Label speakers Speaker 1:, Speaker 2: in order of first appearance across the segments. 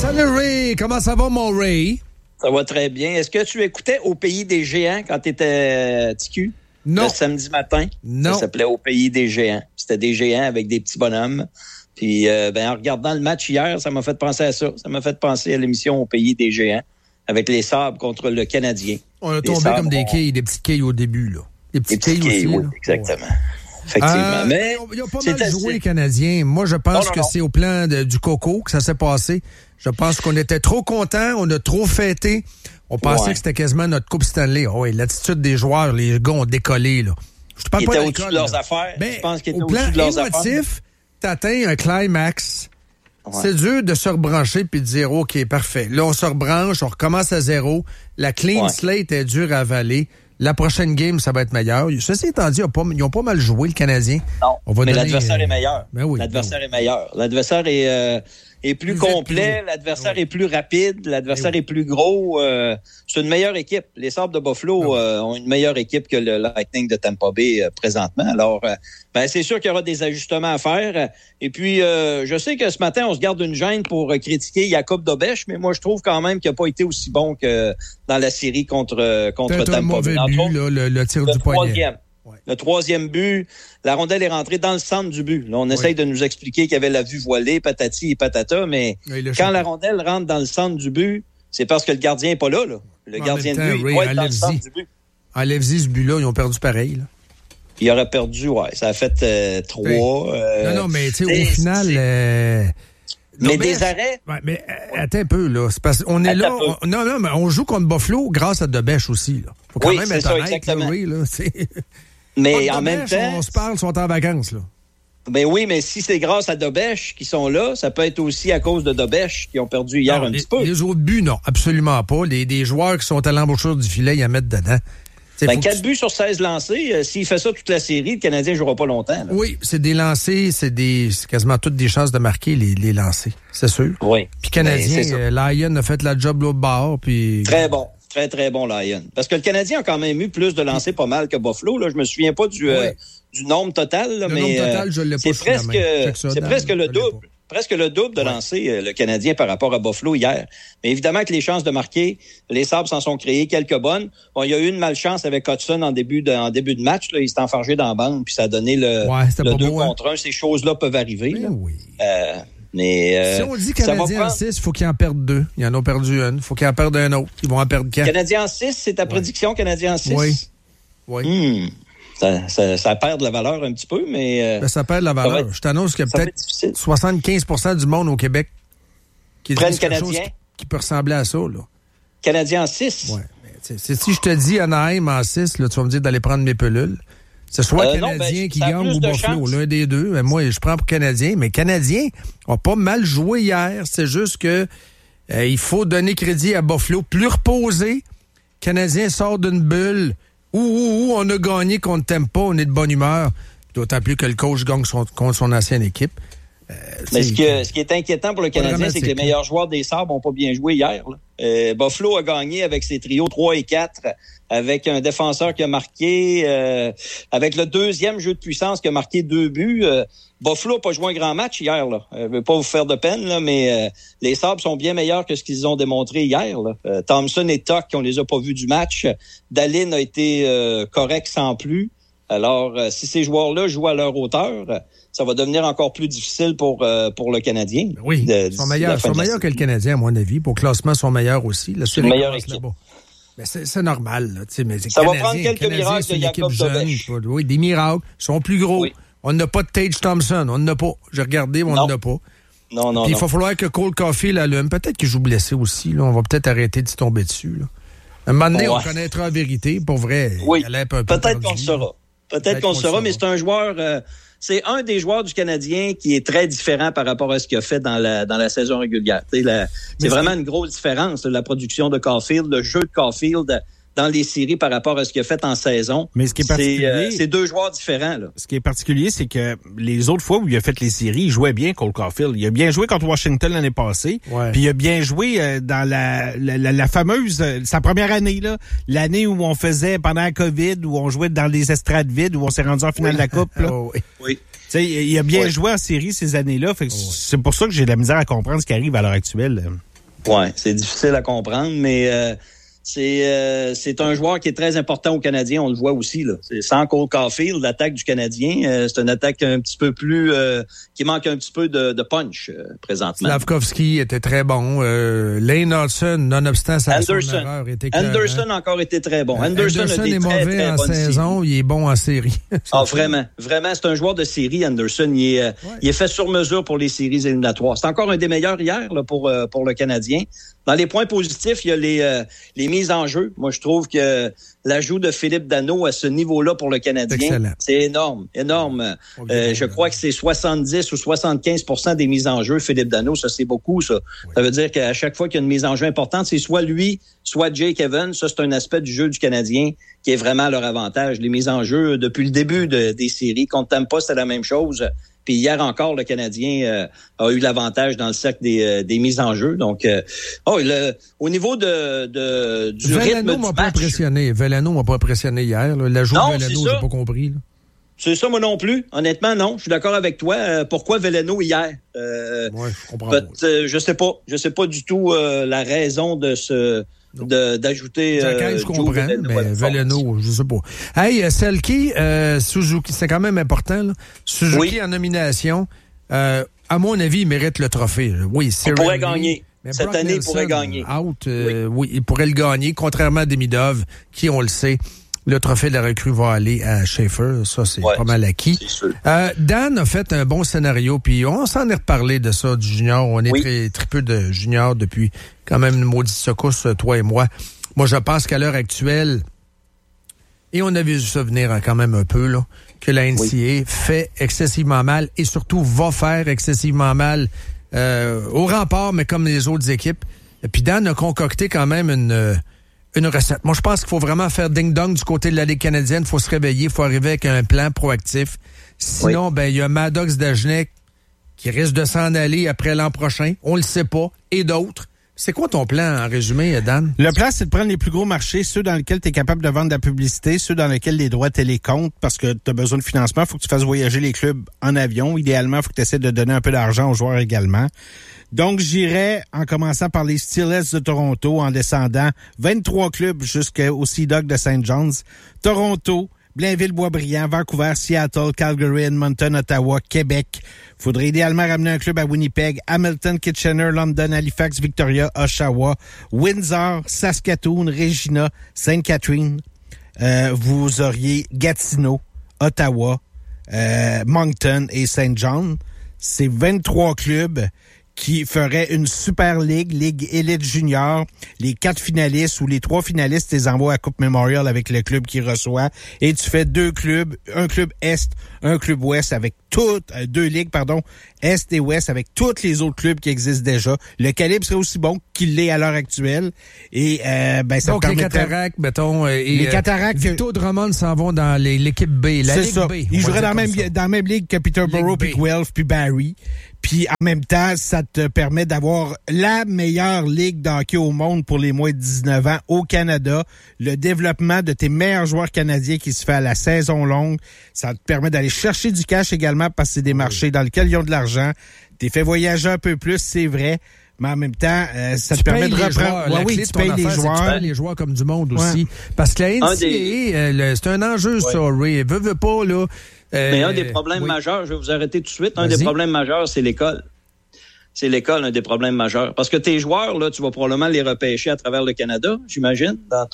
Speaker 1: Salut Ray, comment ça va mon Ray?
Speaker 2: Ça va très bien. Est-ce que tu écoutais Au Pays des Géants quand tu étais TQ?
Speaker 1: Non.
Speaker 2: Le samedi matin?
Speaker 1: Non.
Speaker 2: Ça s'appelait Au Pays des Géants. C'était des géants avec des petits bonhommes. Puis en regardant le match hier, ça m'a fait penser à ça. Ça m'a fait penser à l'émission Au Pays des Géants avec les Sabres contre le Canadien.
Speaker 1: On a tombé comme des quilles, des petites quilles au début, là. Des petites quilles aussi.
Speaker 2: Oui,
Speaker 1: là.
Speaker 2: exactement. Ouais. Effectivement. Mais
Speaker 1: ils ont pas mal joué, les Canadiens. Moi, je pense que c'est au plan du coco que ça s'est passé. Je pense qu'on était trop contents, on a trop fêté. On pensait que c'était quasiment notre Coupe Stanley. Oh, oui, l'attitude des joueurs, les gars ont décollé, là. Je te parle pas
Speaker 2: au-dessus de leurs affaires.
Speaker 1: Ben,
Speaker 2: je pense qu'ils étaient
Speaker 1: au plan
Speaker 2: au-dessus de leurs affaires.
Speaker 1: émotif, t'atteins un climax. Ouais. C'est dur de se rebrancher puis de dire OK, parfait. Là, on se rebranche, on recommence à zéro. La clean slate est dure à avaler. La prochaine game, ça va être meilleur. Ceci étant dit, ils ont pas mal joué, le Canadien.
Speaker 2: Non, mais l'adversaire est meilleur. Ben oui, l'adversaire est meilleur. L'adversaire est plus complet, l'adversaire est plus rapide, l'adversaire est plus gros. C'est une meilleure équipe. Les Sabres de Buffalo ont une meilleure équipe que le Lightning de Tampa Bay présentement. Alors, c'est sûr qu'il y aura des ajustements à faire. Et puis, je sais que ce matin, on se garde une gêne pour critiquer Jakub Dobeš, mais moi, je trouve quand même qu'il n'a pas été aussi bon que dans la série contre Tampa Bay.
Speaker 1: Le tir du poignet.
Speaker 2: Ouais. Le troisième but, la rondelle est rentrée dans le centre du but. Là, on essaye de nous expliquer qu'il y avait la vue voilée, patati et patata, mais quand la rondelle rentre dans le centre du but, c'est parce que le gardien n'est pas là. Le gardien de but, il doit être dans le centre du but.
Speaker 1: À Levzy, ce but-là, ils ont perdu pareil. Là.
Speaker 2: Il aurait perdu, ça a fait 3.
Speaker 1: Non, mais tu sais, au final...
Speaker 2: mais des arrêts?
Speaker 1: Ouais, mais attends un peu, là. C'est parce qu'on est là. Non, mais on joue contre Buffalo grâce à Dobeš aussi, là. Faut quand même être honnête,
Speaker 2: exactement.
Speaker 1: Là,
Speaker 2: mais en même temps.
Speaker 1: On se parle, ils sont en vacances, là.
Speaker 2: Ben oui, mais si c'est grâce à Dobeš qui sont là, ça peut être aussi à cause de Dobeš qui ont perdu hier un petit peu.
Speaker 1: Les autres buts, non, absolument pas. Des joueurs qui sont à l'embouchure du filet, ils en mettent dedans.
Speaker 2: 4 buts sur 16 lancés. S'il fait ça toute la série, le Canadien ne jouera pas longtemps. Là.
Speaker 1: Oui, c'est des lancés, c'est quasiment toutes des chances de marquer les lancers, c'est sûr.
Speaker 2: Oui.
Speaker 1: Puis Canadien, Lyon a fait la job l'autre bord. Puis...
Speaker 2: Très bon. Très, très bon, Lyon. Parce que le Canadien a quand même eu plus de lancers pas mal que Buffalo. Là. Je me souviens pas du nombre total. Là,
Speaker 1: le nombre total, je l'ai pas
Speaker 2: c'est presque le double. Presque le double de lancers, le Canadien, par rapport à Buffalo hier. Mais évidemment que les chances de marquer, les Sabres s'en sont créées quelques bonnes. Bon, il y a eu une malchance avec Hudson en début de match. Là. Il s'est enfargé dans la bande, puis ça a donné le 2 contre 1. Ces choses-là peuvent arriver. Là.
Speaker 1: Oui.
Speaker 2: Mais
Speaker 1: si on dit Canadien en 6, il faut qu'ils en perdent 2. Ils en ont perdu une. Il faut qu'ils en perdent un autre. Ils vont en perdre 4.
Speaker 2: Canadien en 6, c'est ta prédiction, Canadien en 6?
Speaker 1: Oui.
Speaker 2: Ça perd de la valeur un petit peu, mais...
Speaker 1: ça perd de la valeur. Je t'annonce qu'il y a peut-être 75% du monde au Québec qui dit quelque chose qui peut ressembler à ça. Là.
Speaker 2: Canadien en 6?
Speaker 1: Oui. Si je te dis Anaheim en 6, là, tu vas me dire d'aller prendre mes pilules. C'est soit Canadien qui gagne ou Buffalo, l'un des deux. Mais moi, je prends pour Canadien. Mais Canadien ont pas mal joué hier. C'est juste que il faut donner crédit à Buffalo. Plus reposé, Canadien sort d'une bulle. On a gagné contre Tampa, on est de bonne humeur. D'autant plus que le coach gagne contre son ancienne équipe.
Speaker 2: Mais ce qui est inquiétant pour le Canadien, c'est que les meilleurs joueurs des Sabres n'ont pas bien joué hier. Buffalo a gagné avec ses trios 3 et 4, avec un défenseur qui a marqué, avec le deuxième jeu de puissance qui a marqué 2 buts. Buffalo n'a pas joué un grand match hier. Je ne veux pas vous faire de peine, là, mais les Sabres sont bien meilleurs que ce qu'ils ont démontré hier. Là. Thompson et Tuck, on les a pas vus du match. Dallin a été correct sans plus. Alors, si ces joueurs-là jouent à leur hauteur, ça va devenir encore plus difficile pour le Canadien.
Speaker 1: Oui, ils sont meilleurs que le Canadien, à mon avis. Pour le classement, ils sont meilleurs aussi.
Speaker 2: C'est une meilleure équipe.
Speaker 1: Mais c'est normal. Là, mais
Speaker 2: ça va prendre quelques miracles de Jakub Dobeš.
Speaker 1: Oui, des miracles. Ils sont plus gros. Oui. On n'a pas de Tage Thompson. On n'a pas. J'ai regardé, mais on n'en a pas.
Speaker 2: Non.
Speaker 1: Il va falloir que Cole Caulfield allume. Peut-être qu'il joue blessé aussi. Là. On va peut-être arrêter de se tomber dessus. Là. Un moment donné, on connaîtra la vérité. Pour vrai,
Speaker 2: oui, peut-être qu'on le saura. Peut-être qu'on le saura, mais c'est un joueur... c'est un des joueurs du Canadien qui est très différent par rapport à ce qu'il a fait dans la saison régulière. C'est vraiment une grosse différence, la production de Caulfield, le jeu de Caulfield dans les séries par rapport à ce qu'il a fait en saison.
Speaker 3: Mais ce qui est particulier...
Speaker 2: c'est 2 joueurs différents. Là.
Speaker 3: Ce qui est particulier, c'est que les autres fois où il a fait les séries, il jouait bien Cole Caulfield. Il a bien joué contre Washington l'année passée. Ouais. Puis il a bien joué dans la fameuse... sa première année, là, l'année où on faisait pendant la COVID, où on jouait dans les estrades vides, où on s'est rendu en finale de la Coupe. Là.
Speaker 2: Oui.
Speaker 3: T'sais, il a bien joué en série ces années-là. Fait que c'est pour ça que j'ai de la misère à comprendre ce qui arrive à l'heure actuelle.
Speaker 2: Ouais, c'est difficile à comprendre, mais c'est un joueur qui est très important aux Canadiens, on le voit aussi là. Sans Cole Caulfield, l'attaque du Canadien, c'est une attaque un petit peu plus qui manque un petit peu de punch présentement.
Speaker 1: Slavkovski était très bon, Lane Hudson, nonobstant son erreur, était clair.
Speaker 2: Anderson a encore été très bon.
Speaker 1: Anderson est mauvais en saison, il est bon en série.
Speaker 2: Vraiment, c'est un joueur de série. Anderson, il est fait sur mesure pour les séries éliminatoires. C'est encore un des meilleurs hier là, pour le Canadien. Dans les points positifs, il y a les mises en jeu. Moi, je trouve que l'ajout de Philippe Danault à ce niveau-là pour le Canadien, c'est énorme. Je crois que c'est 70 ou 75% des mises en jeu. Philippe Danault, ça, c'est beaucoup, ça. Oui. Ça veut dire qu'à chaque fois qu'il y a une mise en jeu importante, c'est soit lui, soit Jake Evans. Ça, c'est un aspect du jeu du Canadien qui est vraiment à leur avantage. Les mises en jeu, depuis le début des séries, contre Tampa, c'était la même chose. Puis hier encore, le Canadien a eu l'avantage dans le cercle des mises en jeu. Donc, au niveau du rythme du match...
Speaker 1: Veleno m'a pas impressionné hier. Là. L'ajout de Veleno, j'ai pas compris. Là.
Speaker 2: C'est ça, moi non plus. Honnêtement, non. Je suis d'accord avec toi. Pourquoi Veleno hier?
Speaker 1: Oui, je comprends.
Speaker 2: Je sais pas. Je sais pas du tout la raison d'ajouter
Speaker 1: je comprends, mais Veleno, je sais pas. Hey, Selke, Suzuki, c'est quand même important, là. Suzuki en nomination, à mon avis, il mérite le trophée. Là. Oui,
Speaker 2: il pourrait gagner. Cette année, il pourrait gagner.
Speaker 1: Oui, il pourrait le gagner, contrairement à Demidov, qui, on le sait, le trophée de la recrue va aller à Schaefer. Ça, c'est pas mal acquis.
Speaker 2: C'est sûr.
Speaker 1: Dan a fait un bon scénario, puis on s'en est reparlé de ça, du junior. On est très peu de juniors depuis quand même une maudite secousse, toi et moi. Moi, je pense qu'à l'heure actuelle, et on avait vu ça venir quand même un peu, là, que la NCAA fait excessivement mal et surtout va faire excessivement mal au rempart, mais comme les autres équipes. Et puis Dan a concocté quand même une recette. Moi, je pense qu'il faut vraiment faire ding-dong du côté de la Ligue canadienne. Il faut se réveiller, il faut arriver avec un plan proactif. Sinon, il y a Maddox Dagenet qui risque de s'en aller après l'an prochain. On le sait pas. Et d'autres. C'est quoi ton plan en résumé, Dan?
Speaker 3: Le plan, c'est de prendre les plus gros marchés, ceux dans lesquels tu es capable de vendre de la publicité, ceux dans lesquels les droits télé comptent parce que tu as besoin de financement. Il faut que tu fasses voyager les clubs en avion. Idéalement, il faut que tu essaies de donner un peu d'argent aux joueurs également. Donc, j'irai en commençant par les Steelers de Toronto, en descendant 23 clubs jusqu'aux Sea Dogs de St. John's. Toronto, Blainville-Boisbriand, Vancouver, Seattle, Calgary, Edmonton, Ottawa, Québec. Faudrait idéalement ramener un club à Winnipeg, Hamilton, Kitchener, London, Halifax, Victoria, Oshawa, Windsor, Saskatoon, Regina, Sainte-Catherine. Vous auriez Gatineau, Ottawa, Moncton et St. John. C'est 23 clubs qui ferait une super ligue élite junior. Les 4 finalistes ou les 3 finalistes, tu les envoies à Coupe Memorial avec le club qui reçoit. Et tu fais 2 clubs, un club Est, un club Ouest avec 2 ligues, Est et Ouest avec tous les autres clubs qui existent déjà. Le calibre serait aussi bon qu'il l'est à l'heure actuelle. Et ça
Speaker 1: donc les Cataractes, mettons, et
Speaker 3: les Cataractes,
Speaker 1: Victo Drummond s'en vont dans l'équipe B, la Ligue B.
Speaker 3: Ils joueraient dans la même ligue que Peterborough, puis Guelph, puis Barrie. Puis en même temps, ça te permet d'avoir la meilleure ligue d'hockey au monde pour les moins de 19 ans au Canada. Le développement de tes meilleurs joueurs canadiens qui se fait à la saison longue. Ça te permet d'aller chercher du cash également parce que c'est des marchés dans lesquels ils ont de l'argent. T'es fait voyager un peu plus, c'est vrai. Mais en même temps, ça te permet de reprendre.
Speaker 1: Tu payes les joueurs. Tu payes les joueurs comme du monde aussi. Parce que la NCAA, c'est un enjeu, ça, Ray. Veux pas, là.
Speaker 2: Mais un des problèmes majeurs, je vais vous arrêter tout de suite, un des problèmes majeurs, c'est l'école. C'est l'école, un des problèmes majeurs. Parce que tes joueurs, là, tu vas probablement les repêcher à travers le Canada, j'imagine, dans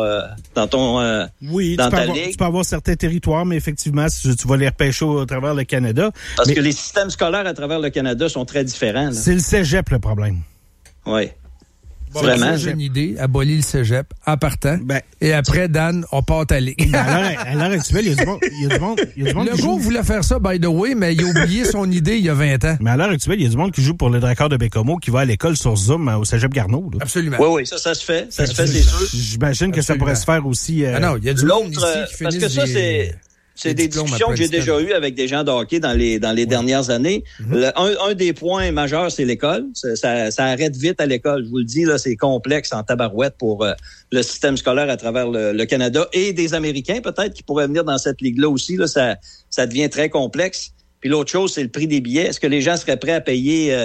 Speaker 2: ta ligue.
Speaker 3: Tu peux avoir certains territoires, mais effectivement, tu vas les repêcher à travers le Canada.
Speaker 2: Parce que les systèmes scolaires à travers le Canada sont très différents. Là.
Speaker 3: C'est le cégep, le problème.
Speaker 2: Oui.
Speaker 1: Vraiment, j'ai une idée, abolir le cégep en partant. Et après, Dan, on part à ligue.
Speaker 3: À l'heure actuelle, il y a du monde.
Speaker 1: Le gars voulait faire ça, by the way, mais il a oublié son idée il y a 20 ans.
Speaker 3: Mais à l'heure actuelle, il y a du monde qui joue pour le Dracard de Bécomo qui va à l'école sur Zoom au cégep Garneau. Là.
Speaker 1: Absolument.
Speaker 2: Oui, ça se fait. Ça se fait, c'est sûr.
Speaker 3: J'imagine que ça pourrait se faire aussi.
Speaker 1: Non, il y a du monde ici qui finit.
Speaker 2: Parce que ça, c'est des discussions que j'ai déjà eues avec des gens de hockey dans les dernières années. Un des points majeurs, c'est l'école. Ça arrête vite à l'école. Je vous le dis, là, c'est complexe en tabarouette pour le système scolaire à travers le Canada et des Américains peut-être qui pourraient venir dans cette ligue-là aussi. Là, ça devient très complexe. Puis l'autre chose, c'est le prix des billets. Est-ce que les gens seraient prêts à payer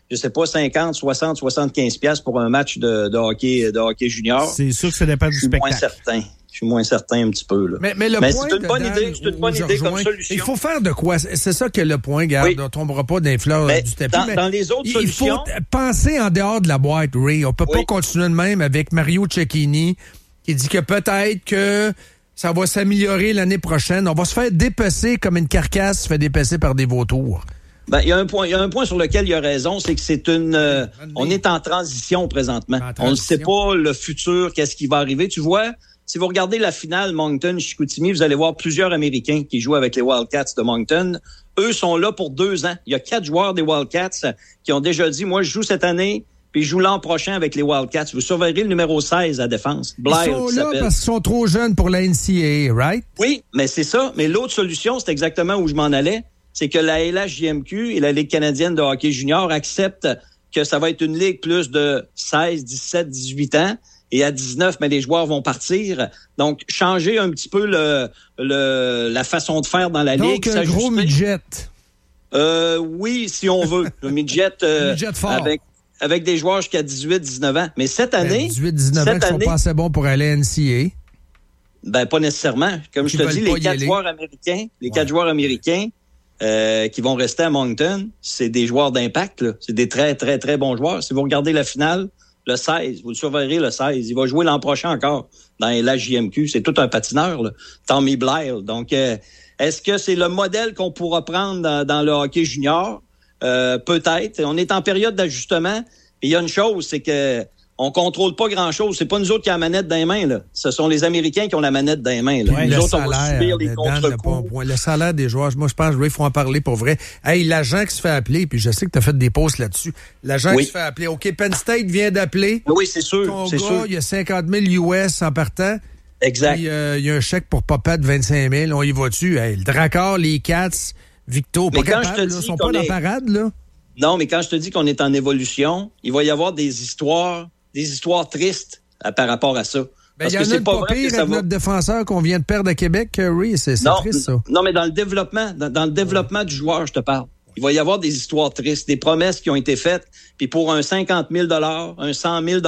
Speaker 2: je sais pas, 50, 60, 75 piastres pour un match de hockey junior.
Speaker 3: C'est sûr que ça dépend du spectacle.
Speaker 2: Je suis moins certain un petit peu. Là.
Speaker 1: Mais le point,
Speaker 2: c'est une bonne idée. C'est une bonne idée comme solution.
Speaker 1: Il faut faire de quoi? C'est ça que le point, garde. On ne tombera pas d'un fleur du tapis.
Speaker 2: Dans les autres solutions...
Speaker 1: Il faut penser en dehors de la boîte, Ray. On peut pas continuer de même avec Mario Cecchini qui dit que peut-être que ça va s'améliorer l'année prochaine. On va se faire dépasser comme une carcasse se fait dépasser par des vautours.
Speaker 2: Il y a un point sur lequel il a raison, c'est que c'est on est en transition présentement. On ne sait pas le futur, qu'est-ce qui va arriver. Tu vois, si vous regardez la finale Moncton-Chicoutimi, vous allez voir plusieurs Américains qui jouent avec les Wildcats de Moncton. Eux sont là pour 2 ans. Il y a 4 joueurs des Wildcats qui ont déjà dit, moi, je joue cette année, puis je joue l'an prochain avec les Wildcats. Vous surveillerez le numéro 16 à défense.
Speaker 1: Blair, ils sont là parce qu'ils sont trop jeunes pour la NCAA, right?
Speaker 2: Oui, mais c'est ça. Mais l'autre solution, c'est exactement où je m'en allais. C'est que la LHJMQ et la Ligue canadienne de hockey junior acceptent que ça va être une ligue plus de 16, 17, 18 ans. Et à 19, mais les joueurs vont partir. Donc, changer un petit peu la façon de faire dans la ligue.
Speaker 1: Donc, un gros midget.
Speaker 2: Oui, si on veut. Le midget,
Speaker 1: midget fort.
Speaker 2: Avec des joueurs jusqu'à 18, 19 ans. Mais cette année...
Speaker 1: 18, 19 ans qui sont pas assez bons pour aller à NCAA.
Speaker 2: Pas nécessairement. Comme je te dis, les 4 joueurs américains, qui vont rester à Moncton, c'est des joueurs d'impact, là. C'est des très, très, très bons joueurs. Si vous regardez la finale, le 16, vous le surveillerez le 16. Il va jouer l'an prochain encore dans la JMQ. C'est tout un patineur, là. Tommy Blair. Donc, est-ce que c'est le modèle qu'on pourra prendre dans le hockey junior? Peut-être. On est en période d'ajustement. Et il y a une chose, c'est que on contrôle pas grand-chose. C'est pas nous autres qui avons la manette dans les mains, là. Ce sont les Américains qui ont la manette dans les mains, là.
Speaker 1: Nous autres, on va subir les contre-coups. Le salaire des joueurs, moi, je pense qu'il faut en parler pour vrai. Hey, l'agent qui se fait appeler, puis je sais que tu as fait des posts là-dessus. L'agent qui se fait appeler. OK, Penn State vient d'appeler.
Speaker 2: Oui, c'est sûr.
Speaker 1: Ton gars, il y a 50 000 US en partant.
Speaker 2: Exact.
Speaker 1: Puis, il y a un chèque pour Papa de 25 000. On y va-tu? Hey, le Dracard, les Cats, Victo, pas capable, là, sont pas dans la parade, là.
Speaker 2: Non, mais quand je te dis qu'on est en évolution, il va y avoir des histoires tristes par rapport à ça.
Speaker 1: Il y en a une pas pire avec notre défenseur qu'on vient de perdre à Québec, Curry. C'est triste, ça.
Speaker 2: Non, mais dans le développement du joueur, je te parle. Il va y avoir des histoires tristes, des promesses qui ont été faites, puis pour un 50 000 un 100 000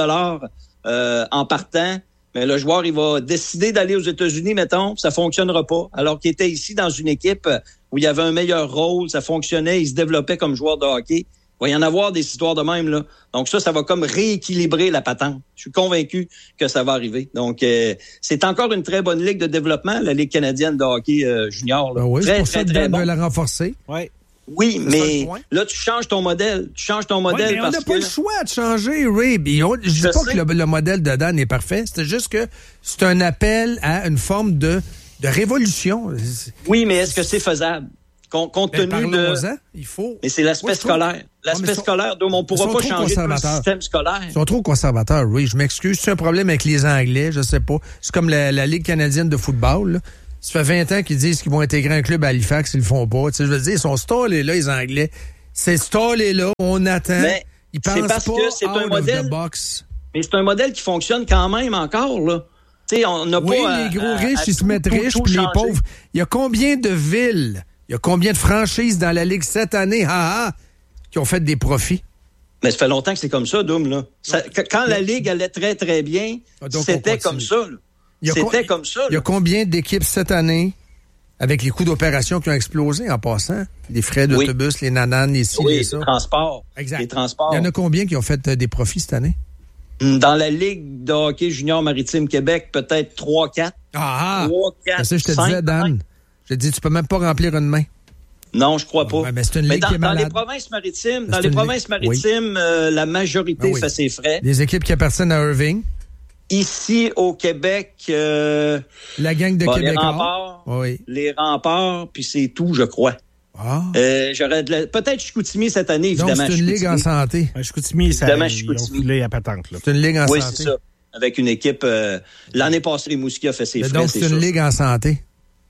Speaker 2: en partant, mais le joueur, il va décider d'aller aux États-Unis, mettons, ça fonctionnera pas. Alors qu'il était ici dans une équipe où il y avait un meilleur rôle, ça fonctionnait, il se développait comme joueur de hockey. Il va y en avoir des histoires de même, là. Donc ça va comme rééquilibrer la patente. Je suis convaincu que ça va arriver. Donc, c'est encore une très bonne ligue de développement, la Ligue canadienne de hockey junior. Là.
Speaker 1: Oui,
Speaker 2: très,
Speaker 1: c'est pour ça que
Speaker 2: très
Speaker 1: veut la renforcer.
Speaker 2: Oui, mais là, tu changes ton modèle. Mais
Speaker 1: on n'a pas le choix de changer, Ray. Je dis pas que le modèle de Dan est parfait. C'est juste que c'est un appel à une forme de révolution.
Speaker 2: Oui, mais est-ce que c'est faisable? Compte tenu de...
Speaker 1: Il faut...
Speaker 2: Mais c'est l'aspect scolaire. L'aspect scolaire, on ne pourra pas changer le système scolaire.
Speaker 1: Ils sont trop conservateurs, oui. Je m'excuse. C'est un problème avec les Anglais, je sais pas. C'est comme la Ligue canadienne de football, là. Ça fait 20 ans qu'ils disent qu'ils vont intégrer un club à Halifax, ils le font pas. Tu sais, je veux dire, ils sont stallés là, les Anglais. C'est stallé là, on attend. Mais ils pensent pas
Speaker 2: que c'est un modèle. Mais c'est un modèle qui fonctionne quand même encore, là. Tu sais, on n'a pas...
Speaker 1: les gros riches, ils se mettent riches, puis les pauvres. Il y a combien de villes... Il y a combien de franchises dans la Ligue cette année, qui ont fait des profits?
Speaker 2: Mais ça fait longtemps que c'est comme ça, Doom, là. Quand la Ligue allait très, très bien, c'était comme ça, là. C'était comme ça, là.
Speaker 1: Il y a combien d'équipes cette année, avec les coûts d'opération qui ont explosé en passant? Les frais d'autobus, les nananes, les ci, les ça.
Speaker 2: Les transports.
Speaker 1: Exact.
Speaker 2: Les transports.
Speaker 1: Il y en a combien qui ont fait des profits cette année?
Speaker 2: Dans la Ligue de hockey junior maritime Québec, peut-être 3-4. 3, 4,
Speaker 1: c'est ça, je te disais, Dan. Je te dis, tu peux même pas remplir une main.
Speaker 2: Non, je crois pas.
Speaker 1: Mais c'est une ligue qui est malade.
Speaker 2: Dans les provinces maritimes, la majorité fait ses frais.
Speaker 1: Les équipes qui appartiennent à Irving.
Speaker 2: Ici, au Québec...
Speaker 1: la gang de Québécois.
Speaker 2: Les remparts, puis c'est tout, je crois. Peut-être Chicoutimi cette année, évidemment.
Speaker 1: Donc, c'est une ligue en santé.
Speaker 3: Chicoutimi, ils ont filé à patente. Là.
Speaker 1: C'est une ligue en santé.
Speaker 2: Oui, c'est ça. Avec une équipe... l'année passée, Rimouski a fait ses frais,
Speaker 1: donc, c'est une ligue en santé.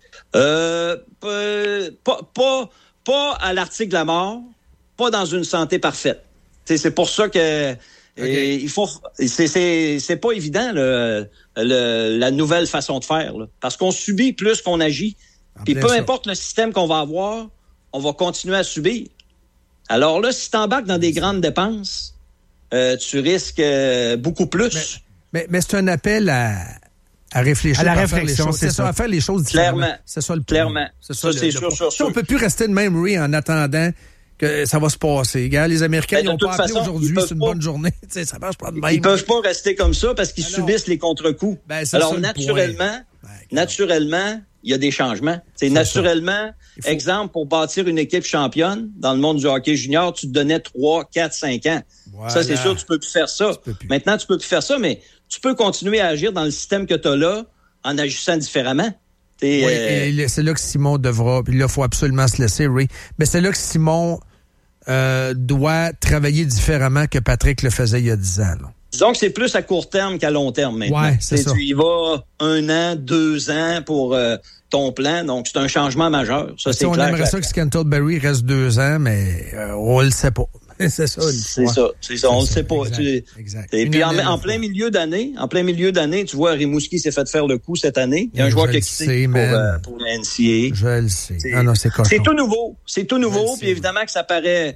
Speaker 2: Pas à l'article la mort, pas dans une santé parfaite. C'est pour ça que il faut. C'est pas évident la nouvelle façon de faire, là, parce qu'on subit plus qu'on agit. Puis peu importe le système qu'on va avoir, on va continuer à subir. Alors là, si tu embarques dans des grandes dépenses, tu risques beaucoup plus.
Speaker 1: Mais c'est un appel à réfléchir.
Speaker 3: À la réflexion,
Speaker 1: c'est ça. À faire les choses différemment.
Speaker 2: Clairement.
Speaker 1: C'est ça le point.
Speaker 2: Clairement.
Speaker 1: C'est ça,
Speaker 2: c'est sûr.
Speaker 1: On peut plus rester de même, Ray, en attendant que ça va se regarde, les Américains, ils n'ont pas appelé aujourd'hui, c'est une bonne journée. Ça marche pas de même.
Speaker 2: Ils peuvent pas rester comme ça parce qu'ils subissent les contre-coups. Alors, naturellement, il y a des changements. Naturellement, exemple, pour bâtir une équipe championne dans le monde du hockey junior, tu te donnais 3, 4, 5 ans. Voilà. Ça, c'est sûr, tu peux plus faire ça. Maintenant, tu peux plus faire ça, mais tu peux continuer à agir dans le système que tu as là en agissant différemment.
Speaker 1: Et c'est là que Simon devra, puis là, il faut absolument se laisser, Ray. Mais c'est là que Simon doit travailler différemment que Patrick le faisait il y a 10 ans. Là.
Speaker 2: Disons que c'est plus à court terme qu'à long terme maintenant.
Speaker 1: Ouais, c'est ça.
Speaker 2: Tu y vas 1 an, 2 ans pour ton plan, donc c'est un changement majeur. Ça, c'est
Speaker 1: on
Speaker 2: clair.
Speaker 1: On aimerait ça que Scantlebury reste 2 ans, mais on le sait pas. C'est ça, on le sait pas.
Speaker 2: Exact. Et puis en plein milieu d'année, tu vois, Rimouski s'est fait faire le coup cette année. Il y a un joueur qui a quitté pour la NCAA.
Speaker 1: Je le sais. C'est cochon.
Speaker 2: C'est tout nouveau. Puis évidemment que ça paraît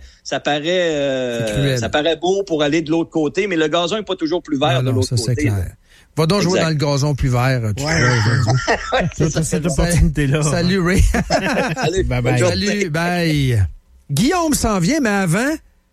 Speaker 2: beau pour aller de l'autre côté, mais le gazon n'est pas toujours plus vert de l'autre côté.
Speaker 1: C'est clair. Va donc jouer dans le gazon plus vert.
Speaker 3: Cette opportunité-là.
Speaker 1: Salut, Ray.
Speaker 2: Allez,
Speaker 3: bye.
Speaker 1: Salut, bye. Guillaume s'en vient, mais avant,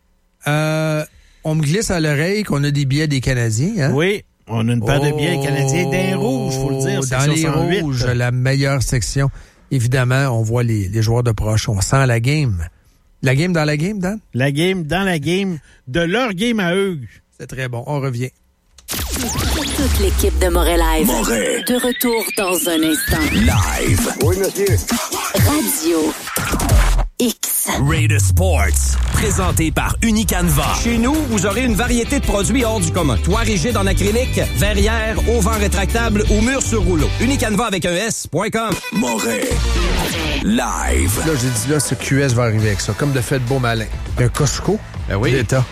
Speaker 1: on me glisse à l'oreille qu'on a des billets des Canadiens. Hein?
Speaker 3: Oui, on a une paire de billets des Canadiens dans les rouges, faut le dire.
Speaker 1: Dans les 108. Rouges, la meilleure section. Évidemment, on voit les joueurs de proche. On sent la game. La game dans la game, Dan?
Speaker 3: La game dans la game, de leur game à eux.
Speaker 1: C'est très bon. On revient.
Speaker 4: Toute l'équipe de Moret Live. De retour dans un instant.
Speaker 5: Live.
Speaker 6: Oui, monsieur.
Speaker 4: Radio X.
Speaker 5: Raider Sports. Présenté par Unicanva.
Speaker 7: Chez nous, vous aurez une variété de produits hors du commun. Toit rigide en acrylique, verrière, auvent rétractable ou mur sur rouleau. Unicanva avec un S.com.
Speaker 5: Moret. Live.
Speaker 1: Là, j'ai dit, là, ce QS va arriver avec ça. Comme de fait beau malin. Un Costco.
Speaker 3: Ben oui.
Speaker 1: L'État.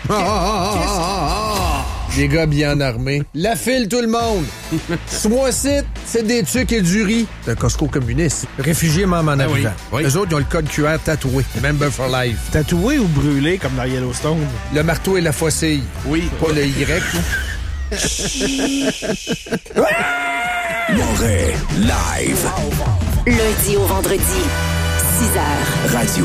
Speaker 1: Des gars bien armés. La file, tout le monde. Soit-ci, c'est des tucs et du riz. C'est un Costco communiste. Réfugiés même en arrivant.
Speaker 3: Oui.
Speaker 1: Eux autres, ils ont le code QR tatoué. Member for life.
Speaker 3: Tatoué ou brûlé, comme dans Yellowstone?
Speaker 1: Le marteau et la faucille.
Speaker 3: Oui.
Speaker 1: Pas le Y.
Speaker 5: Moret. Live.
Speaker 4: Lundi au vendredi, 6h.
Speaker 5: Radio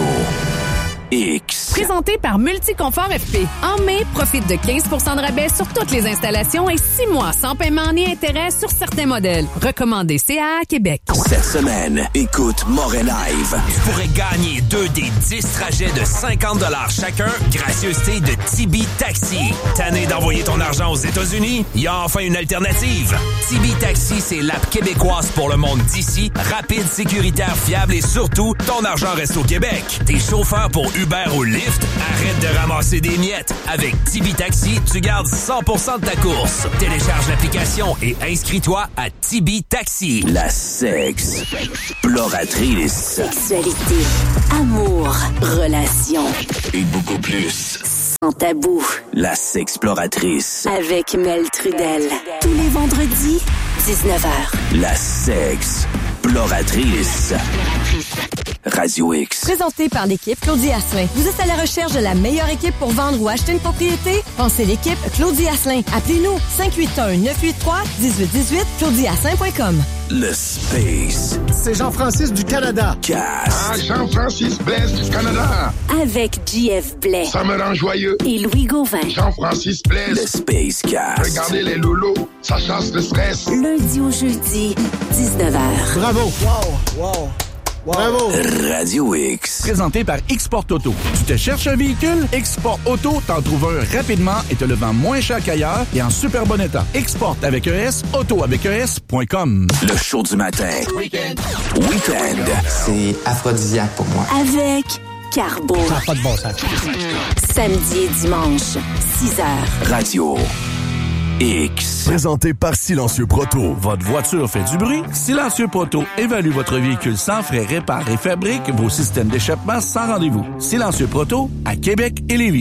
Speaker 5: X.
Speaker 8: Présenté par Multiconfort FP. En mai, profite de 15 % de rabais sur toutes les installations et 6 mois sans paiement ni intérêt sur certains modèles. Recommandé CAA Québec.
Speaker 5: Cette semaine, écoute Moret Live. Tu pourrais gagner 2 des 10 trajets de 50 $ chacun, gracieuseté de Tibi Taxi. Tanné d'envoyer ton argent aux États-Unis? Il y a enfin une alternative. Tibi Taxi, c'est l'app québécoise pour le monde d'ici. Rapide, sécuritaire, fiable et surtout, ton argent reste au Québec. T'es chauffeur pour Uber ou Lyft? Arrête de ramasser des miettes. Avec Tibi Taxi, tu gardes 100% de ta course. Télécharge l'application et inscris-toi à Tibi Taxi. La sexploratrice.
Speaker 4: Sexualité, amour, relations.
Speaker 5: Et beaucoup plus.
Speaker 4: Sans tabou.
Speaker 5: La sexploratrice.
Speaker 4: Avec Mel Trudel. Tous les vendredis, 19h.
Speaker 5: La sexploratrice. Radio X.
Speaker 9: Présenté par l'équipe Claudie Asselin. Vous êtes à la recherche de la meilleure équipe pour vendre ou acheter une propriété? Pensez l'équipe Claudie Asselin. Appelez-nous 581-983-1818, claudieasselin.com.
Speaker 5: Le Space.
Speaker 10: C'est Jean-Francis du Canada.
Speaker 5: Cast.
Speaker 6: Jean-Francis Blaise du Canada.
Speaker 4: Avec JF Blais.
Speaker 6: Ça me rend joyeux.
Speaker 4: Et Louis Gauvin.
Speaker 6: Jean-Francis
Speaker 5: Le
Speaker 6: Blaise.
Speaker 5: Space Cast.
Speaker 6: Regardez les lolos, ça chasse le stress.
Speaker 4: Lundi au jeudi, 19h.
Speaker 3: Bravo.
Speaker 10: Wow.
Speaker 3: Bravo.
Speaker 5: Radio X.
Speaker 11: Présenté par Export Auto. Tu te cherches un véhicule? Export Auto t'en trouve un rapidement et te le vend moins cher qu'ailleurs et en super bon état. Export avec un S, auto avec un S.com.
Speaker 5: Le show du matin. Week-end.
Speaker 12: C'est aphrodisiaque pour moi.
Speaker 4: Avec Carbo.
Speaker 3: Ça n'a pas de bon sens.
Speaker 4: Samedi et dimanche, 6h.
Speaker 5: Radio X.
Speaker 11: Présenté par Silencieux Proto. Votre voiture fait du bruit? Silencieux Proto évalue votre véhicule sans frais, répare et fabrique vos systèmes d'échappement sans rendez-vous. Silencieux Proto à Québec et Lévis.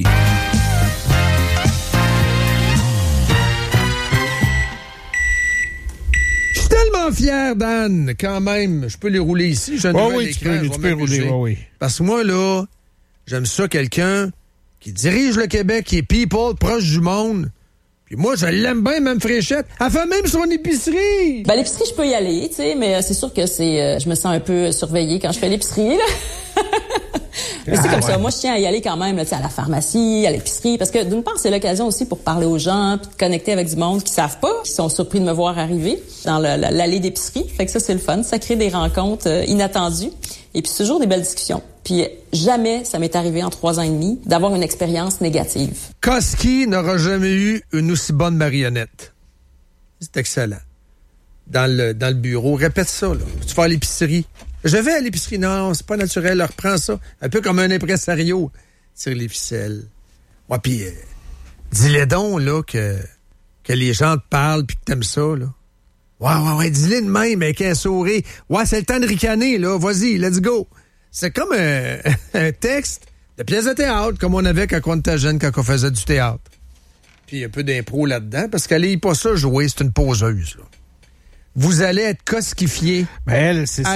Speaker 1: Je suis tellement fier, Dan, quand même. Je peux les rouler ici. J'ai un nouvel écran,
Speaker 3: tu peux rouler.
Speaker 1: Parce que moi, là, j'aime ça, quelqu'un qui dirige le Québec, qui est people, proche du monde. Puis moi, je l'aime bien, Mme Fréchette. Elle fait même son épicerie!
Speaker 13: Ben, l'épicerie, je peux y aller, tu sais, mais c'est sûr que je me sens un peu surveillée quand je fais l'épicerie, là. Mais c'est comme ça. Moi, je tiens à y aller quand même, là, à la pharmacie, à l'épicerie, parce que d'une part, c'est l'occasion aussi pour parler aux gens, puis de connecter avec du monde qui savent pas, qui sont surpris de me voir arriver dans l'allée d'épicerie. Fait que ça, c'est le fun. Ça crée des rencontres inattendues. Et puis, c'est toujours des belles discussions. Puis, jamais ça m'est arrivé en 3 ans et demi d'avoir une expérience négative.
Speaker 1: Koski n'aura jamais eu une aussi bonne marionnette. C'est excellent. Dans le bureau. Répète ça, là. Tu vas à l'épicerie. Je vais à l'épicerie. Non, c'est pas naturel. Reprends ça. Un peu comme un impresario. Tire les ficelles. Ouais, puis dis-les donc, là, que les gens te parlent puis que t'aimes ça, là. Ouais, dis-les de même avec un sourire. Ouais, c'est le temps de ricaner, là. Vas-y, let's go. C'est comme un texte de pièce de théâtre, comme on avait quand on était jeune, quand on faisait du théâtre. Puis un peu d'impro là-dedans, parce qu'elle n'est pas ça jouer, c'est une poseuse, là. Vous allez être cosquifié.
Speaker 3: Ben elle, c'est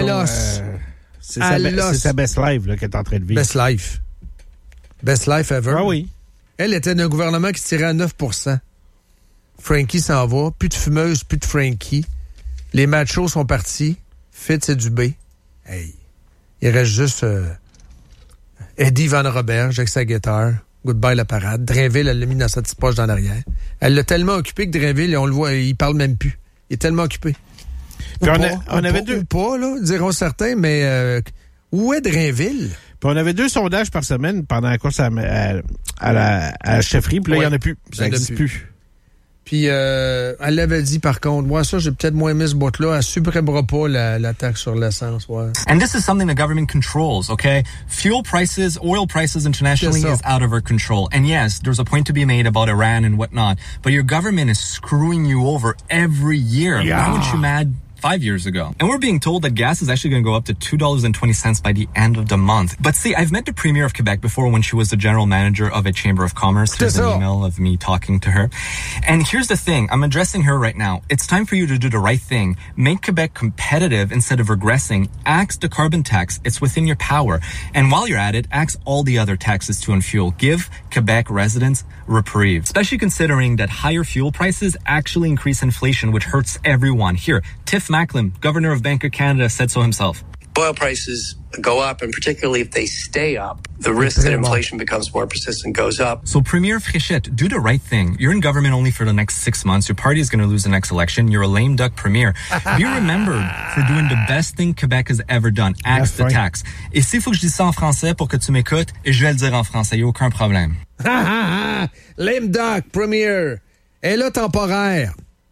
Speaker 3: sa best life là, qu'elle est en train de vivre.
Speaker 1: Best life. Best life ever.
Speaker 3: Ah oui.
Speaker 1: Elle était d'un gouvernement qui tirait à 9%. Frankie s'en va. Plus de fumeuse, plus de Frankie. Les machos sont partis. Fitz et Dubé. Hey. Il reste juste Eddie Van Roberge avec sa guitare. Goodbye la parade. Drainville, elle l'a mis dans sa petite poche dans l'arrière. Elle l'a tellement occupé que Drainville, on le voit, il parle même plus. Il est tellement occupé.
Speaker 3: Puis on avait deux.
Speaker 1: Ou pas, là, diront certains, mais où est Drainville?
Speaker 3: Puis on avait 2 sondages par semaine pendant la course à la chefferie, puis là, il n'y en a plus. Ça n'existe plus.
Speaker 1: Puis elle l'avait dit, par contre, moi, ça, j'ai peut-être moins mis ce bout-là, elle ne supprimera pas la taxe sur l'essence. Ouais.
Speaker 14: And this is something the government controls, okay? Fuel prices, oil prices internationally is out of our control. And yes, there's a point to be made about Iran and whatnot, but your government is screwing you over every year.
Speaker 3: Yeah.
Speaker 14: Why weren't you mad 5 years ago? And we're being told that gas is actually going to go up to $2.20 by the end of the month. But see, I've met the Premier of Quebec before when she was the general manager of a Chamber of Commerce. Here's an email of me talking to her. And here's the thing. I'm addressing her right now. It's time for you to do the right thing. Make Quebec competitive instead of regressing. Axe the carbon tax. It's within your power. And while you're at it, axe all the other taxes to fuel. Give Quebec residents reprieve. Especially considering that higher fuel prices actually increase inflation, which hurts everyone. Here, Tiff Macklem, Governor of Bank of Canada, said so himself.
Speaker 15: Oil prices go up, and particularly if they stay up, the risk that inflation becomes more persistent goes up.
Speaker 14: So Premier Fréchette, do the right thing. You're in government only for the next 6 months. Your party is going to lose the next election. You're a lame duck premier. Be remembered for doing the best thing Quebec has ever done. Axe the tax. Et s'il faut que je dise ça en français pour que tu m'écoutes, et je vais le dire en français, il n'y a aucun problème.
Speaker 1: Lame duck premier. Elle est là temporaire.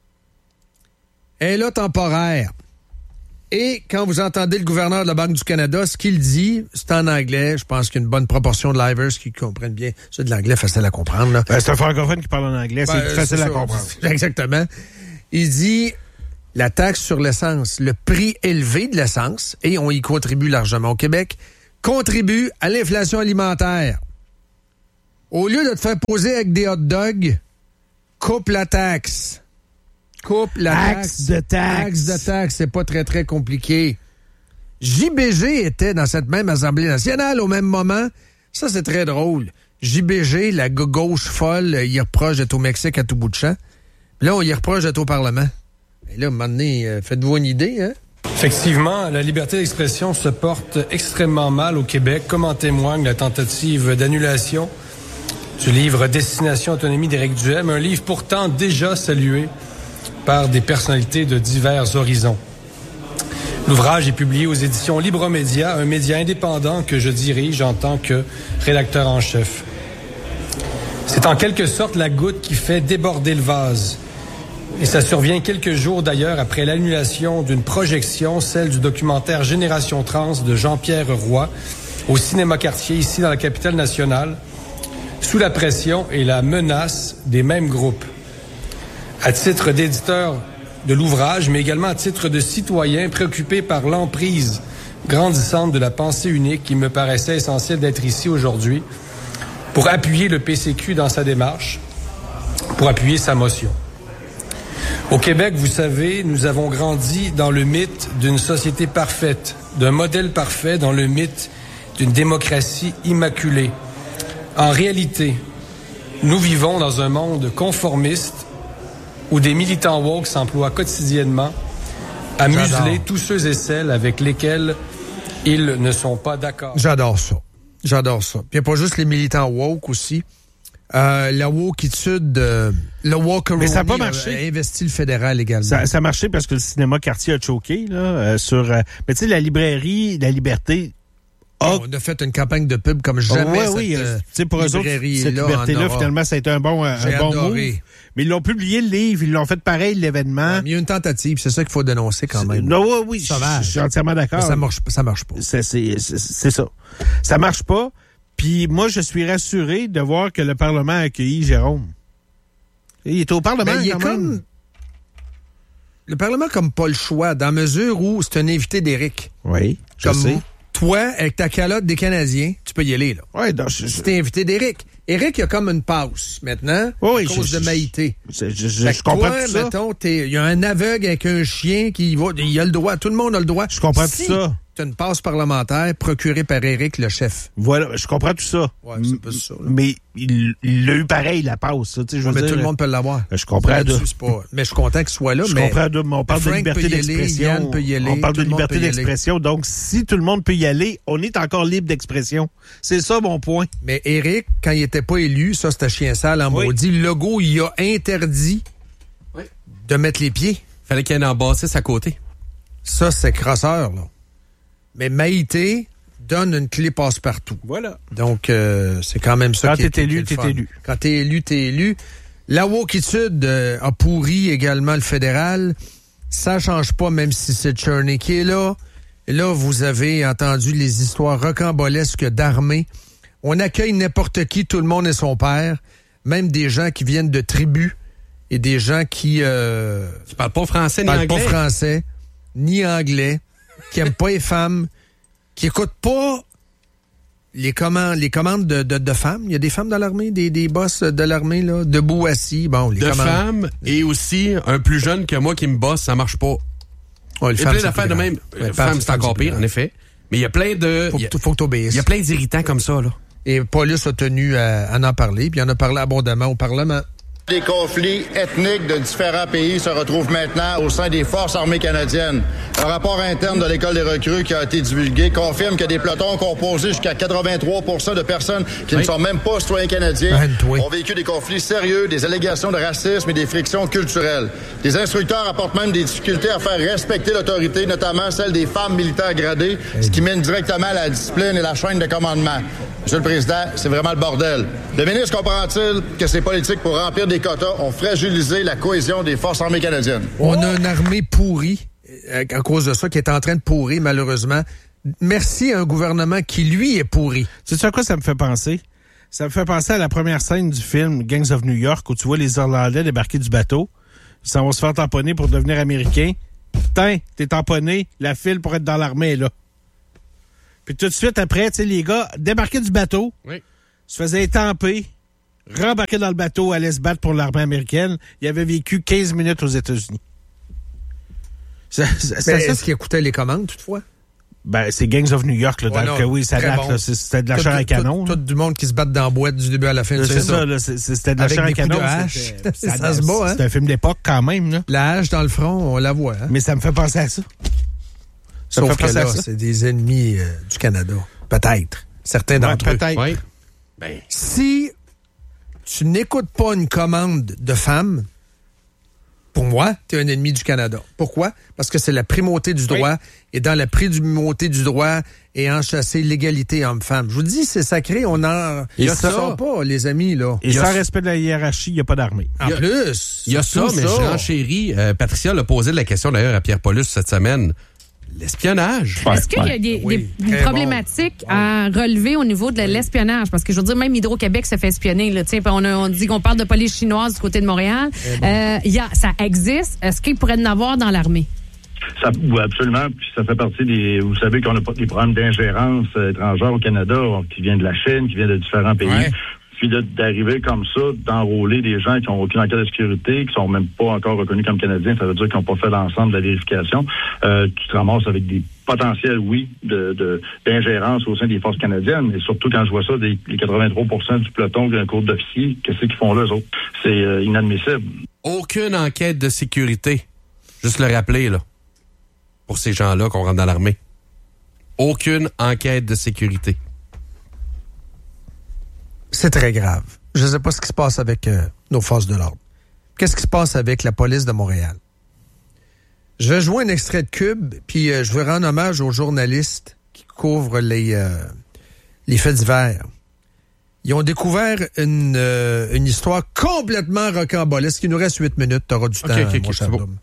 Speaker 1: Et quand vous entendez le gouverneur de la Banque du Canada, ce qu'il dit, c'est en anglais. Je pense qu'il y a une bonne proportion de livers qui comprennent bien. C'est de l'anglais facile à comprendre, là.
Speaker 3: C'est un francophone qui parle en anglais, c'est facile à comprendre.
Speaker 1: Exactement. Il dit la taxe sur l'essence, le prix élevé de l'essence, et on y contribue largement au Québec, contribue à l'inflation alimentaire. Au lieu de te faire poser avec des hot dogs, coupe la taxe.
Speaker 3: Axe de taxe,
Speaker 1: c'est pas très, très compliqué. JBG était dans cette même Assemblée nationale au même moment. Ça, c'est très drôle. JBG, la gauche folle, il reproche d'être au Mexique à tout bout de champ. Puis là, on y reproche d'être au Parlement. Et là, à un moment donné, faites-vous une idée, hein?
Speaker 16: Effectivement, la liberté d'expression se porte extrêmement mal au Québec, comme en témoigne la tentative d'annulation du livre Destination Autonomie d'Éric Duhem, un livre pourtant déjà salué par des personnalités de divers horizons. L'ouvrage est publié aux éditions Libre Média, un média indépendant que je dirige en tant que rédacteur en chef. C'est en quelque sorte la goutte qui fait déborder le vase. Et ça survient quelques jours d'ailleurs après l'annulation d'une projection, celle du documentaire Génération Trans de Jean-Pierre Roy, au Cinéma Quartier, ici dans la capitale nationale, sous la pression et la menace des mêmes groupes. À titre d'éditeur de l'ouvrage, mais également à titre de citoyen préoccupé par l'emprise grandissante de la pensée unique, il me paraissait essentiel d'être ici aujourd'hui pour appuyer le PCQ dans sa démarche, pour appuyer sa motion. Au Québec, vous savez, nous avons grandi dans le mythe d'une société parfaite, d'un modèle parfait, dans le mythe d'une démocratie immaculée. En réalité, nous vivons dans un monde conformiste où des militants woke s'emploient quotidiennement à museler tous ceux et celles avec lesquels ils ne sont pas d'accord.
Speaker 1: J'adore ça. Puis il n'y a pas juste les militants woke aussi. La wokeitude, le woke-a-roni,
Speaker 3: mais ça n'a pas marché.
Speaker 1: A investi le fédéral également.
Speaker 3: Ça a marché parce que le cinéma quartier a choqué là, sur... mais tu sais, la librairie, la liberté...
Speaker 1: On a fait une campagne de pub comme jamais.
Speaker 3: Oui, pour eux autres, cette liberté-là, finalement, ça a été un bon move. Mais ils l'ont publié, le livre, ils l'ont fait pareil, l'événement.
Speaker 1: Il y a une tentative, c'est ça qu'il faut dénoncer quand même.
Speaker 3: Oui, je suis entièrement d'accord.
Speaker 1: Mais ça marche pas.
Speaker 3: C'est ça. Ça marche pas. Puis moi, je suis rassuré de voir que le Parlement a accueilli Jérôme. Il est au Parlement quand même.
Speaker 1: Le Parlement comme pas le choix, dans la mesure où c'est un invité d'Éric.
Speaker 3: Oui, je sais.
Speaker 1: Toi, avec ta calotte des Canadiens, tu peux y aller, là.
Speaker 3: Oui,
Speaker 1: t'es invité d'Éric. Éric, il a comme une passe, maintenant, à cause de Maïté.
Speaker 3: Je comprends tout ça.
Speaker 1: Mettons, il y a un aveugle avec un chien qui va, il a le droit, tout le monde a le droit.
Speaker 3: Je comprends tout ça.
Speaker 1: Tu as une passe parlementaire procurée par Éric, le chef.
Speaker 3: Voilà, je comprends tout ça.
Speaker 1: Ouais, c'est pas ça. Là.
Speaker 3: Mais il l'a eu pareil, la passe.
Speaker 1: Mais tout le monde peut l'avoir.
Speaker 3: Je comprends.
Speaker 1: Mais je suis content qu'il soit là.
Speaker 3: Je comprends. Mais on parle de liberté d'expression. On parle de liberté d'expression. Donc, si tout le monde peut y aller, on est encore libre d'expression. C'est ça mon point.
Speaker 1: Mais Éric, quand il était pas élu, ça c'était chien sale en maudit. Legault, il a interdit de mettre les pieds.
Speaker 17: Fallait qu'il y ait un ambassiste à côté.
Speaker 1: Ça, c'est crasseur, là. Mais Maïté donne une clé passe-partout.
Speaker 3: Voilà.
Speaker 1: Donc, c'est quand même ça.
Speaker 3: Quand t'es élu, t'es élu.
Speaker 1: Quand t'es élu, t'es élu. La wokeitude a pourri également le fédéral. Ça change pas, même si c'est Cherney qui est là. Et là, vous avez entendu les histoires rocambolesques d'armée. On accueille n'importe qui, tout le monde est son père. Même des gens qui viennent de tribus et des gens qui
Speaker 17: parlent pas français ni anglais.
Speaker 1: Parlent pas français ni anglais. Qui aiment pas les femmes, qui écoutent pas les commandes de femmes. Il y a des femmes dans l'armée, des boss de l'armée, là, debout, assis. Bon, les commandes.
Speaker 17: Femmes et aussi un plus jeune que moi qui me bosse, ça marche pas.
Speaker 1: Ouais,
Speaker 17: il y a plein d'affaires de même. Les femmes, c'est encore pire, en effet. Mais il y a plein de...
Speaker 1: Faut que t'obéisses.
Speaker 17: Il y a plein d'irritants comme ça, là.
Speaker 1: Et Paulus a tenu à en parler, puis il en a parlé abondamment au Parlement.
Speaker 18: Les conflits ethniques de différents pays se retrouvent maintenant au sein des Forces armées canadiennes. Un rapport interne de l'École des recrues qui a été divulgué confirme que des pelotons composés jusqu'à 83% de personnes qui ne sont même pas citoyens canadiens ont vécu des conflits sérieux, des allégations de racisme et des frictions culturelles. Les instructeurs apportent même des difficultés à faire respecter l'autorité, notamment celle des femmes militaires gradées, ce qui mène directement à la discipline et la chaîne de commandement. Monsieur le Président, c'est vraiment le bordel. Le ministre comprend-il que ces politiques pour remplir des quotas ont fragilisé la cohésion des Forces armées canadiennes?
Speaker 1: On a une armée pourrie, à cause de ça, qui est en train de pourrir, malheureusement. Merci à un gouvernement qui, lui, est pourri.
Speaker 3: Tu sais à quoi ça me fait penser? Ça me fait penser à la première scène du film Gangs of New York, où tu vois les Irlandais débarquer du bateau. Ils s'en vont se faire tamponner pour devenir Américains. Putain, t'es tamponné, la file pour être dans l'armée, là. Puis tout de suite après, tu sais, les gars débarquaient du bateau, se faisaient étamper, rembarquaient dans le bateau, allaient se battre pour l'armée américaine. Ils avaient vécu 15 minutes aux États-Unis.
Speaker 1: Est-ce qu'ils écoutaient les commandes, toutefois?
Speaker 3: Ben, c'est Gangs of New York, là. Donc, oui, ça date, bon. C'était de la chair à canon.
Speaker 1: Tout du monde qui se bat dans la boîte du début à la fin.
Speaker 3: C'est ça, là. C'était de la chair à canon.
Speaker 1: Ça se bat, hein?
Speaker 3: C'est un film d'époque, quand même, là.
Speaker 1: La hache dans le front, on la voit, hein?
Speaker 3: Mais ça me fait penser à ça.
Speaker 1: Sauf que là, c'est des ennemis du Canada. Peut-être. Certains d'entre eux.
Speaker 3: Peut-être.
Speaker 17: Oui.
Speaker 1: Ben. Si tu n'écoutes pas une commande de femme, pour moi, tu es un ennemi du Canada. Pourquoi? Parce que c'est la primauté du droit. Et dans la primauté du droit est enchâssée l'égalité homme-femme. Je vous dis, c'est sacré. On en sort pas, les amis, là.
Speaker 3: Et sans respect de la hiérarchie, il n'y a pas d'armée.
Speaker 1: En plus.
Speaker 17: Il y a ça, mais je renchéris. Patricia l'a posé la question, d'ailleurs, à Pierre Paulus cette semaine. L'espionnage.
Speaker 19: Est-ce qu'il y a des problématiques à relever au niveau de l'espionnage? Parce que je veux dire, même Hydro-Québec se fait espionner. Là, on dit qu'on parle de police chinoise du côté de Montréal. Ça existe. Est-ce qu'il pourrait en avoir dans l'armée?
Speaker 20: Oui, absolument. Puis ça fait partie des... Vous savez qu'on a pas des problèmes d'ingérence étrangère au Canada qui viennent de la Chine, qui viennent de différents pays. Puis d'arriver comme ça, d'enrôler des gens qui n'ont aucune enquête de sécurité, qui sont même pas encore reconnus comme Canadiens, ça veut dire qu'ils n'ont pas fait l'ensemble de la vérification. Tu te ramasses avec des potentiels, oui, d'ingérence au sein des forces canadiennes. Et surtout quand je vois ça, les 83% du peloton d'un cours d'officier, qu'est-ce qu'ils font là, eux autres? C'est inadmissible.
Speaker 17: Aucune enquête de sécurité. Juste le rappeler, là. Pour ces gens-là qu'on rentre dans l'armée. Aucune enquête de sécurité.
Speaker 1: C'est très grave. Je ne sais pas ce qui se passe avec nos forces de l'ordre. Qu'est-ce qui se passe avec la police de Montréal? Je vais jouer un extrait de Cube, puis je veux rendre hommage aux journalistes qui couvrent les faits divers. Ils ont découvert une histoire complètement rocambolesque. Il nous reste 8 minutes, tu auras du temps, mon cher Dom.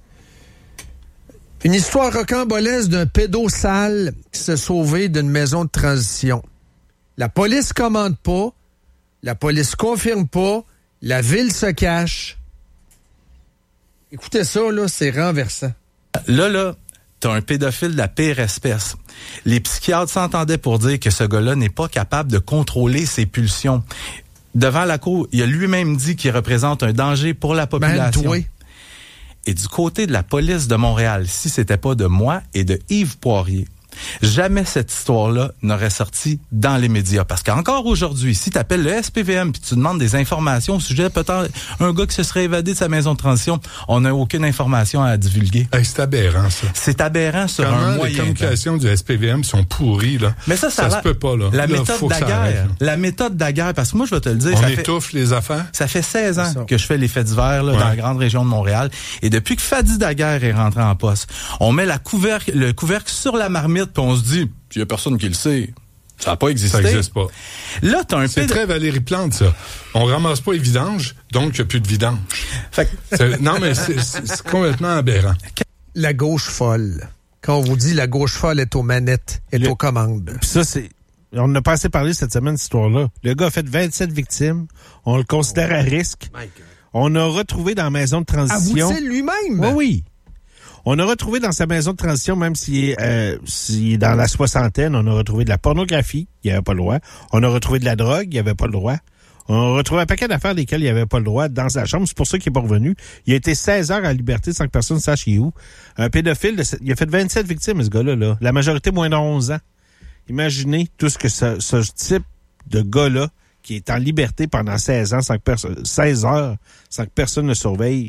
Speaker 1: Une histoire rocambolesque d'un pédo sale qui s'est sauvé d'une maison de transition. La police commande pas, la police confirme pas, la ville se cache. Écoutez ça, là, c'est renversant.
Speaker 21: Là, t'as un pédophile de la pire espèce. Les psychiatres s'entendaient pour dire que ce gars-là n'est pas capable de contrôler ses pulsions. Devant la cour, il a lui-même dit qu'il représente un danger pour la population. Et du côté de la police de Montréal, si c'était pas de moi et de Yves Poirier, jamais cette histoire-là n'aurait sorti dans les médias. Parce qu'encore aujourd'hui, si tu appelles le SPVM puis tu demandes des informations au sujet peut-être un gars qui se serait évadé de sa maison de transition, on n'a aucune information à divulguer.
Speaker 22: Hey, c'est aberrant, ça.
Speaker 21: C'est aberrant sur un moyen.
Speaker 22: Les communications du SPVM sont pourries, là.
Speaker 21: Mais ça se peut pas, là. La méthode Daguerre, parce que moi, je vais te le dire.
Speaker 22: On étouffe les affaires.
Speaker 21: Ça fait 16 ans que je fais les faits divers, là, dans la grande région de Montréal. Et depuis que Fadi Daguerre est rentré en poste, on met le couvercle sur la marmite puis on se dit, il y a personne qui le sait. Ça n'a pas existé.
Speaker 22: Ça n'existe pas.
Speaker 21: Là, t'as
Speaker 22: c'est très Valérie Plante, ça. On ramasse pas les vidanges, donc il n'y a plus de vidange. Non, mais c'est complètement aberrant.
Speaker 1: La gauche folle. Quand on vous dit la gauche folle est aux manettes, est aux commandes.
Speaker 3: Puis ça, c'est... On n'a pas assez parlé cette semaine de cette histoire-là. Le gars a fait 27 victimes. On le considère à risque. On a retrouvé dans la maison de transition...
Speaker 1: Avoue-t-il lui-même?
Speaker 3: Oui. On a retrouvé dans sa maison de transition, même s'il est dans la soixantaine, on a retrouvé de la pornographie, il n'y avait pas le droit. On a retrouvé de la drogue, il n'y avait pas le droit. On a retrouvé un paquet d'affaires desquelles il n'y avait pas le droit dans sa chambre. C'est pour ça qu'il n'est pas revenu. Il a été 16 heures à liberté sans que personne ne sache il est où. Un pédophile, il a fait 27 victimes, ce gars-là. Là. La majorité moins de 11 ans. Imaginez tout ce que ce type de gars-là, qui est en liberté pendant 16 ans, 16 heures, sans que personne ne surveille,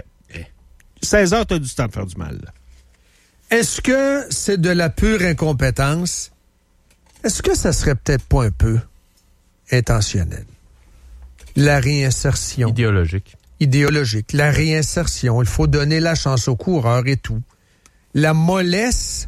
Speaker 3: 16 heures, t'as du temps de faire du mal. Là.
Speaker 1: Est-ce que c'est de la pure incompétence? Est-ce que ça serait peut-être pas un peu intentionnel? La réinsertion. Idéologique. La réinsertion. Il faut donner la chance aux coureurs et tout. La mollesse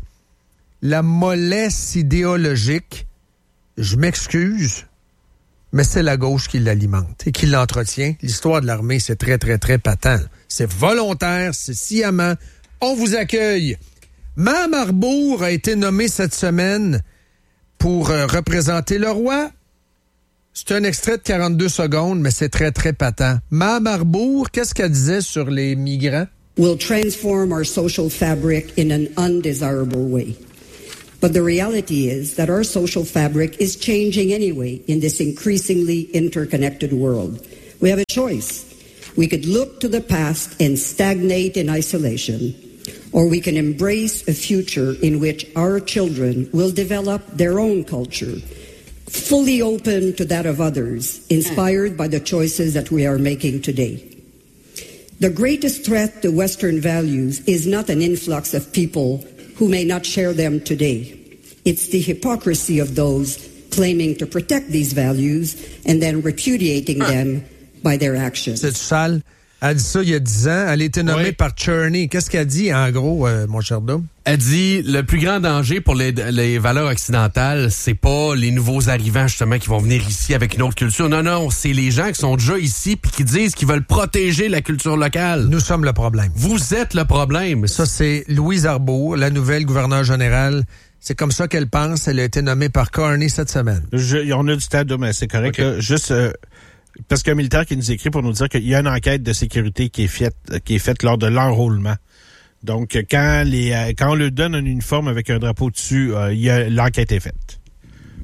Speaker 1: idéologique, je m'excuse, mais c'est la gauche qui l'alimente et qui l'entretient. L'histoire de l'armée, c'est très, très, très patent. C'est volontaire, c'est sciemment. On vous accueille. Mame Arbour a été nommée cette semaine pour représenter le roi. C'est un extrait de 42 secondes, mais c'est très, très patent. Mame Arbour, qu'est-ce qu'elle disait sur les migrants?
Speaker 23: Will transform our social fabric in an undesirable way. But the reality is that our social fabric is changing anyway in this increasingly interconnected world. We have a choice. We could look to the past and stagnate in isolation, or we can embrace a future in which our children will develop their own culture, fully open to that of others, inspired by the choices that we are making today. The greatest threat to Western values is not an influx of people who may not share them today. It's the hypocrisy of those claiming to protect these values and then repudiating them by their actions.
Speaker 1: C'est sale. Elle a dit ça il y a 10 ans. Elle a été nommée par Cherney. Qu'est-ce qu'elle dit, en gros, mon cher Dom?
Speaker 17: Elle dit, le plus grand danger pour les valeurs occidentales, c'est pas les nouveaux arrivants, justement, qui vont venir ici avec une autre culture. Non, c'est les gens qui sont déjà ici puis qui disent qu'ils veulent protéger la culture locale.
Speaker 1: Nous sommes le problème.
Speaker 17: Vous êtes le problème.
Speaker 1: Ça, c'est Louise Arbour, la nouvelle gouverneure générale. C'est comme ça qu'elle pense. Elle a été nommée par Carney cette semaine.
Speaker 3: On a du temps, mais c'est correct. Okay. Juste... parce qu'il y a un militaire qui nous écrit pour nous dire qu'il y a une enquête de sécurité qui est faite lors de l'enrôlement. Donc, quand on leur donne un uniforme avec un drapeau dessus, l'enquête est faite.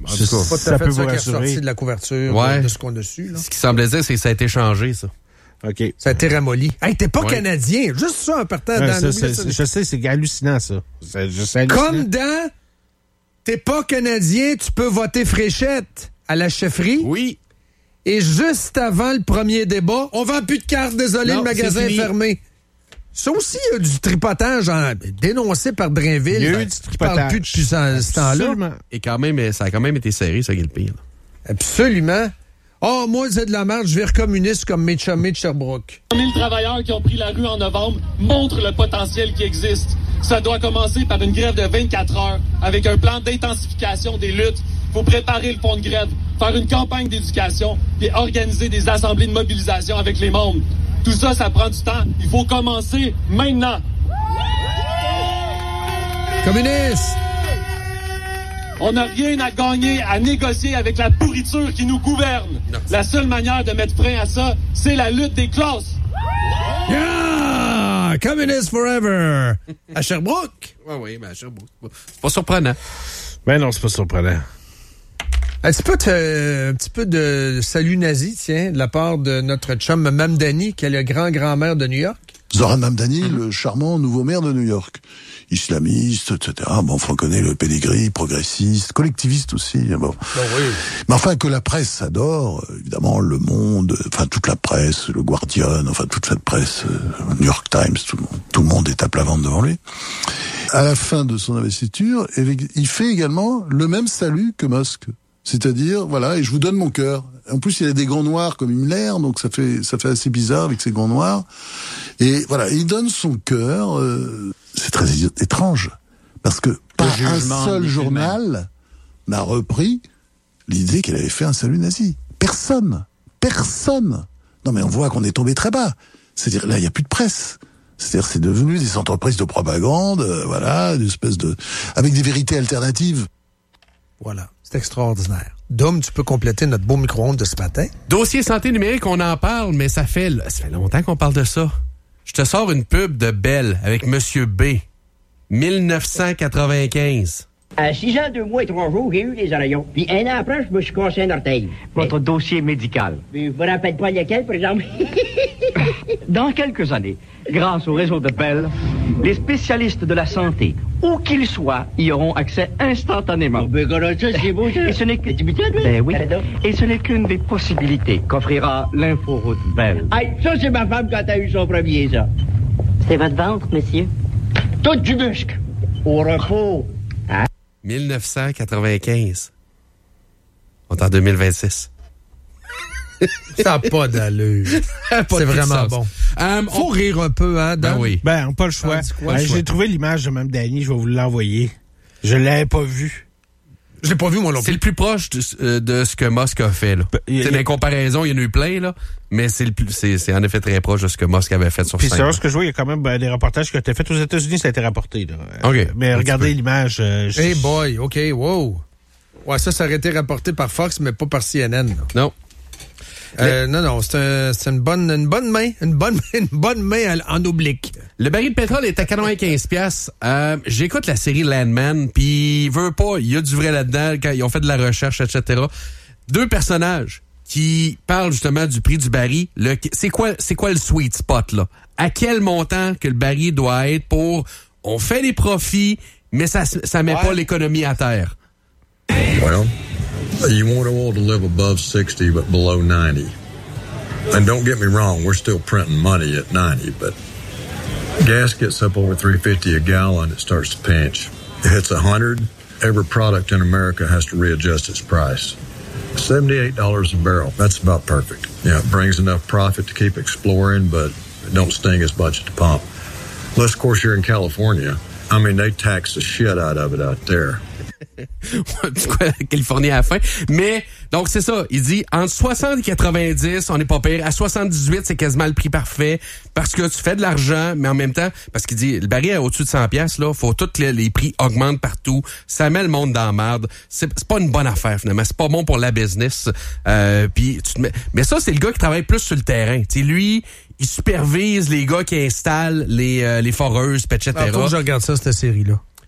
Speaker 1: C'est pas tout à fait ça qui est ressorti de la couverture de ce qu'on a su. Là.
Speaker 17: Ce qui semblait dire, c'est que ça a été changé, ça.
Speaker 3: OK.
Speaker 1: Ça a été ramolli. Hey, t'es pas Canadien. Juste ça, en partant dans
Speaker 3: je sais, c'est hallucinant, ça.
Speaker 1: Comme dans t'es pas Canadien, tu peux voter fréchette à la chefferie.
Speaker 17: Oui.
Speaker 1: Et juste avant le premier débat, on vend plus de cartes, désolé, le magasin est fermé. Ça aussi, il y a du tripotage dénoncé par Drainville.
Speaker 3: Il y a eu du tripotage.
Speaker 1: Parle plus depuis ce temps-là.
Speaker 17: Et quand même, ça a quand même été serré, ça qui est le pire.
Speaker 1: Absolument. Oh, moi, c'est de la merde, je vire communiste comme mes chummies de Sherbrooke.
Speaker 2: 1000 travailleurs qui ont pris la rue en novembre montrent le potentiel qui existe. Ça doit commencer par une grève de 24 heures avec un plan d'intensification des luttes. Il faut préparer le fonds de grève, faire une campagne d'éducation et organiser des assemblées de mobilisation avec les membres. Tout ça, ça prend du temps. Il faut commencer maintenant.
Speaker 1: Communiste!
Speaker 2: On n'a rien à gagner à négocier avec la pourriture qui nous gouverne. Non. La seule manière de mettre frein à ça, c'est la lutte des classes.
Speaker 1: Yeah! Communist forever! À Sherbrooke?
Speaker 17: Oui, à Sherbrooke. C'est pas surprenant.
Speaker 3: Ben non, c'est pas surprenant.
Speaker 1: Un petit peu de salut nazi, tiens, de la part de notre chum Mamdani, qui est le grand-grand-mère de New York.
Speaker 7: Zoran Mamdani, le charmant nouveau maire de New York. Islamiste, etc. Bon, on connaît le pédigree, progressiste, collectiviste aussi. Bon.
Speaker 1: Oui.
Speaker 7: Mais enfin, que la presse adore, évidemment, Le Monde, enfin toute la presse, le Guardian, enfin toute cette presse, New York Times, tout le monde est à plat ventre devant lui. À la fin de son investiture, il fait également le même salut que Musk. C'est-à-dire, voilà, et je vous donne mon cœur. En plus, il a des gants noirs comme Himmler, donc ça fait assez bizarre avec ses gants noirs. Et voilà, il donne son cœur. C'est très étrange, parce que pas un seul journal n'a repris l'idée qu'elle avait fait un salut nazi. Personne. Non, mais on voit qu'on est tombé très bas. C'est-à-dire, là, il n'y a plus de presse. C'est-à-dire, c'est devenu des entreprises de propagande, voilà, une espèce avec des vérités alternatives.
Speaker 1: Voilà, c'est extraordinaire. Dom, tu peux compléter notre beau micro-ondes de ce matin?
Speaker 17: Dossier santé numérique, on en parle, mais ça fait longtemps qu'on parle de ça. Je te sors une pub de Bell avec Monsieur B. 1995.
Speaker 8: À 6 ans, 2 mois et 3 jours, j'ai eu les oreillons. Puis un an après, je me suis cassé un orteil.
Speaker 24: Votre dossier médical.
Speaker 8: Mais je me rappelle pas lequel, par exemple.
Speaker 24: Dans quelques années, grâce au réseau de Bell, les spécialistes de la santé, où qu'ils soient, y auront accès instantanément.
Speaker 8: Oh, ben, ça, c'est beau, ça.
Speaker 24: Et ce n'est qu'une des possibilités qu'offrira l'inforoute Bell.
Speaker 8: Hey, ça, c'est ma femme quand elle a eu son premier, ça.
Speaker 24: C'est votre ventre, monsieur?
Speaker 8: Tout du muscle. Au repos. Hein?
Speaker 17: 1995. On est en 2026.
Speaker 1: Ça n'a pas d'allure. C'est vraiment bon. Faut rire un peu, hein, Dan?
Speaker 17: Ben oui.
Speaker 3: Ben, pas le choix. J'ai trouvé l'image de Mme Dany, je vais vous l'envoyer. Je l'avais pas vue.
Speaker 1: Je l'ai pas vu, moi non plus.
Speaker 17: C'est le plus proche de ce que Musk a fait, là. C'est des comparaisons, il y en a eu plein, là. Mais c'est en effet très proche de ce que Musk avait fait sur scène.
Speaker 3: Puis c'est vrai, ce que je vois, il y a quand même des reportages qui ont été faits aux États-Unis, ça a été rapporté, là.
Speaker 17: OK.
Speaker 3: Mais regardez l'image.
Speaker 1: Hey boy, OK, wow. Ouais, ça aurait été rapporté par Fox, mais pas par CNN, là.
Speaker 17: Non.
Speaker 1: Non, c'est une bonne main. Une bonne main en oblique.
Speaker 17: Le baril de pétrole est à 95$. J'écoute la série Landman, puis veut pas, il y a du vrai là-dedans, quand ils ont fait de la recherche, etc. 2 personnages qui parlent justement du prix du baril. C'est quoi le sweet spot, là? À quel montant que le baril doit être pour... On fait des profits, mais ça met pas l'économie à terre.
Speaker 25: Well, you want oil to live above 60 but below 90. And don't get me wrong, we're still printing money at 90, but gas gets up over $3.50 a gallon, it starts to pinch. It hits 100, every product in America has to readjust its price. $78 a barrel, that's about perfect. Yeah, it brings enough profit to keep exploring, but it don't sting as much at the pump. Unless, of course, you're in California. I mean, they tax the shit out of it out there.
Speaker 17: Californie à la fin. Mais, donc, c'est ça. Il dit, entre 60 et 90, on n'est pas pire. À 78, c'est quasiment le prix parfait. Parce que tu fais de l'argent, mais en même temps, parce qu'il dit, le baril est au-dessus de 100$, là. Faut tous les prix augmentent partout. Ça met le monde dans la merde. C'est pas une bonne affaire, finalement. C'est pas bon pour la business. Puis, mais ça, c'est le gars qui travaille plus sur le terrain. Tu sais, lui, il supervise les gars qui installent les foreuses, etc.
Speaker 1: Faut que je regarde ça, cette série-là.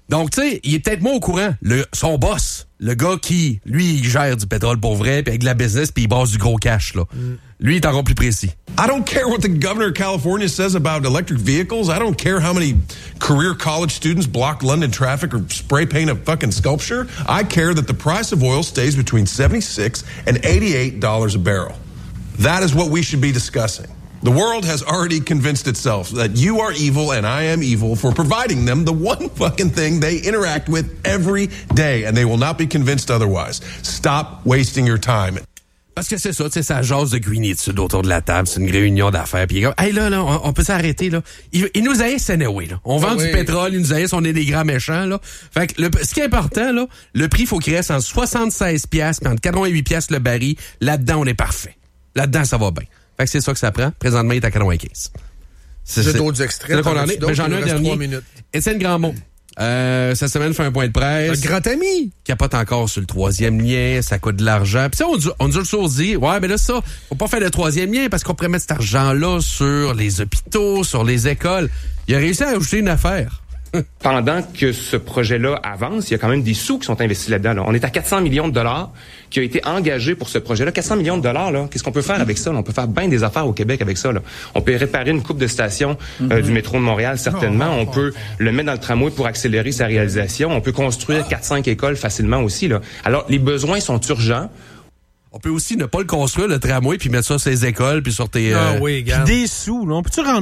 Speaker 17: Donc, tu sais, il est peut-être moins au courant. Son boss, le gars qui, lui, il gère du pétrole pour vrai, puis avec de la business, puis il brasse du gros cash, là. Lui, il est encore plus précis.
Speaker 4: I don't care what the governor of California says about electric vehicles. I don't care how many career college students block London traffic or spray paint a fucking sculpture. I care that the price of oil stays between $76 and $88 a barrel. That is what we should be discussing. The world has already convinced itself that you are evil and I am evil for providing them the one fucking thing they interact with every day, and they will not be convinced otherwise. Stop wasting your time.
Speaker 17: Parce que c'est ça, tu sais, ça jase de greenitude autour de la table, c'est une réunion d'affaires, puis il est comme, hey là, on peut s'arrêter, là. Il nous haïssent anyway, là. On vend du pétrole, ils nous haïssent, on est des grands méchants, là. Fait que ce qui est important, là, le prix, faut qu'il reste entre 76$ puis entre 88$ le baril. Là-dedans, on est parfait. Là-dedans, ça va bien. Fait que c'est ça que ça prend. Présentement, il est à 95.
Speaker 1: J'ai d'autres extraits.
Speaker 17: C'est là qu'on en est. Mais j'en ai un dernier. Étienne Grandmont. Cette semaine, fait un point de presse.
Speaker 1: Un grand ami.
Speaker 17: Capote encore sur le 3e lien. Ça coûte de l'argent. Puis ça, on nous a toujours dit, ouais, mais là, ça, faut pas faire le 3e lien parce qu'on pourrait mettre cet argent-là sur les hôpitaux, sur les écoles. Il a réussi à ajouter une affaire.
Speaker 6: Pendant que ce projet-là avance, il y a quand même des sous qui sont investis là-dedans. Là. On est à 400 millions de dollars qui ont été engagés pour ce projet-là. 400 millions de dollars, là, qu'est-ce qu'on peut faire avec ça? Là? On peut faire bien des affaires au Québec avec ça. Là. On peut réparer une couple de stations du métro de Montréal, certainement. On peut le mettre dans le tramway pour accélérer sa réalisation. On peut construire 4-5 écoles facilement aussi. Là. Alors, les besoins sont urgents.
Speaker 17: On peut aussi ne pas le construire, le tramway, puis mettre ça sur les écoles, puis sur tes...
Speaker 3: oui, des sous, là.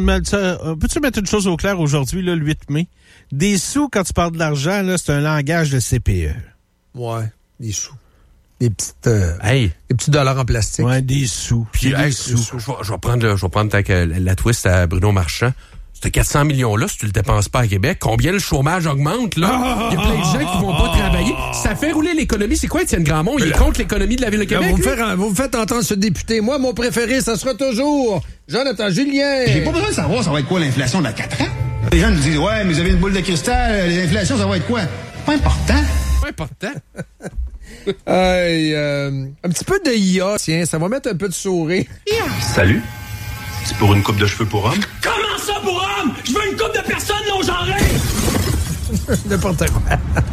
Speaker 3: Peux-tu mettre une chose au clair aujourd'hui, là, le 8 mai? Des sous, quand tu parles de l'argent, là, c'est un langage de CPE.
Speaker 1: Ouais, des sous. Des petites... des petits dollars en plastique.
Speaker 3: Ouais, des sous.
Speaker 17: Puis, des sous. Je vais prendre la twist à Bruno Marchand. Ce 400 millions-là, si tu le dépenses pas à Québec, combien le chômage augmente, là? Il y a plein de gens qui vont pas travailler. Ça fait rouler l'économie. C'est quoi, Étienne Grandmont? Il est contre l'économie de la Ville de Québec?
Speaker 1: Vous me faites entendre ce député. Moi, mon préféré, ça sera toujours Jonathan Julien.
Speaker 9: J'ai pas besoin de savoir ça va être quoi l'inflation dans 4 ans. Les gens nous disent, ouais, mais vous avez une boule de cristal, l'inflation, ça va être quoi? Pas important.
Speaker 17: Pas important.
Speaker 1: Un petit peu de IA, tiens, ça va mettre un peu de sourire.
Speaker 9: Salut. C'est pour une coupe de cheveux pour homme?
Speaker 10: Comment ça pour homme? Je veux une coupe de personnes non genrées!
Speaker 1: N'importe quoi.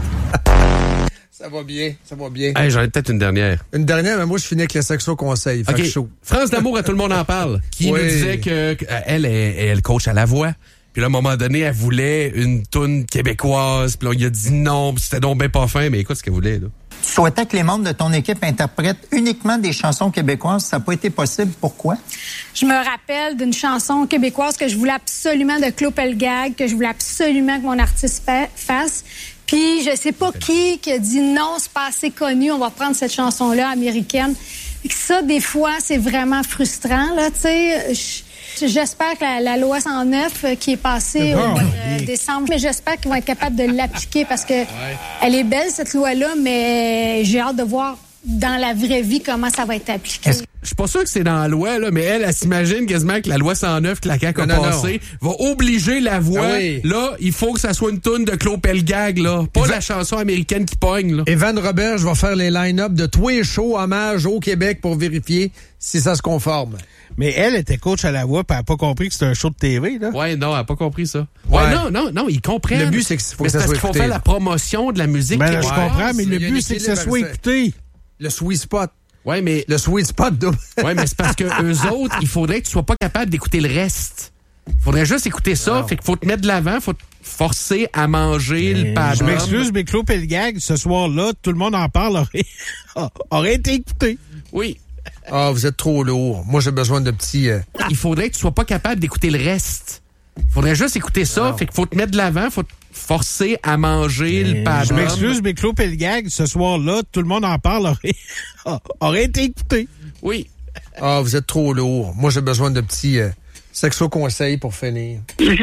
Speaker 1: Ça va bien, ça va bien.
Speaker 17: Hey, j'en ai peut-être une dernière.
Speaker 1: Une dernière, mais moi, je finis avec le sexo conseil.
Speaker 17: OK. Chaud. France d'amour, à tout le monde en parle. Qui nous disait qu'elle est coach à la voix. Puis là, à un moment donné, elle voulait une toune québécoise. Puis là, il a dit non. Puis c'était donc bien pas fin. Mais écoute ce qu'elle voulait, là.
Speaker 12: Tu souhaitais que les membres de ton équipe interprètent uniquement des chansons québécoises. Ça n'a pas été possible. Pourquoi?
Speaker 26: Je me rappelle d'une chanson québécoise que je voulais absolument de Claude Pelgag, que je voulais absolument que mon artiste fasse. Puis je sais pas qui a dit non, c'est pas assez connu, on va prendre cette chanson-là américaine. Et que ça, des fois, c'est vraiment frustrant, là, tu sais. J'espère que la loi 109 qui est passée au décembre, mais j'espère qu'ils vont être capables de l'appliquer parce que elle est belle, cette loi-là, mais j'ai hâte de voir dans la vraie vie comment ça va être appliqué.
Speaker 17: Je suis pas sûr que c'est dans la loi, là, mais elle s'imagine quasiment que la loi 109 que la CAQ a passée va obliger la voix. Ah oui. Là, il faut que ça soit une toune de Claude Pelgag, là. Pas la chanson américaine qui pogne, là.
Speaker 1: Evan Roberge va faire les line-up de tous les shows hommage au Québec pour vérifier si ça se conforme.
Speaker 3: Mais elle était coach à la voix, puis elle n'a pas compris que c'était un show de TV, là.
Speaker 17: Ouais, non, elle n'a pas compris ça. Ouais, non, ils comprennent.
Speaker 1: Le but, c'est qu'il faut que ça soit
Speaker 17: écouté. Parce qu'il faut faire la promotion de la musique.
Speaker 3: Ben, je comprends, mais le but, c'est que ça soit écouté.
Speaker 1: Le sweet spot.
Speaker 17: Ouais, mais...
Speaker 1: Le sweet spot, double.
Speaker 17: Ouais, mais c'est parce que eux autres, il faudrait que tu sois pas capable d'écouter le reste. Il faudrait juste écouter ça. Non. Fait qu'il faut te mettre de l'avant, faut te forcer à manger le pad.
Speaker 3: Je m'excuse, mais Claude Pelgag, ce soir-là, tout le monde en parle, aurait été écouté.
Speaker 17: Oui.
Speaker 1: Ah, vous êtes trop lourd. Moi, j'ai besoin de petits...
Speaker 17: Il faudrait que tu sois pas capable d'écouter le reste. Il faudrait juste écouter ça. Non. Fait qu'il faut te mettre de l'avant, faut te forcer à manger le pad.
Speaker 3: Je m'excuse, mais Claude Pelgag, ce soir-là, tout le monde en parle, aurait été écouté.
Speaker 17: Oui.
Speaker 1: Ah, vous êtes trop lourd. Moi, j'ai besoin de petits sexo-conseils pour finir.